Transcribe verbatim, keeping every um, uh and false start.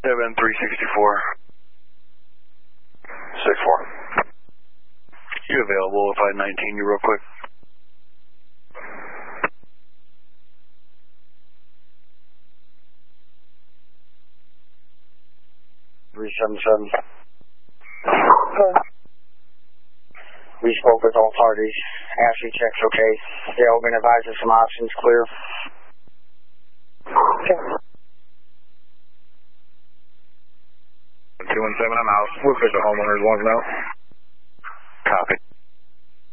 seven three sixty-four. six four. You available if I nineteen you real quick? three seven seven. We spoke with all parties. Ashley checks okay. Dale been advised of some options clear. Okay. two one seven, I'm out. We'll fix the homeowners one now. Copy.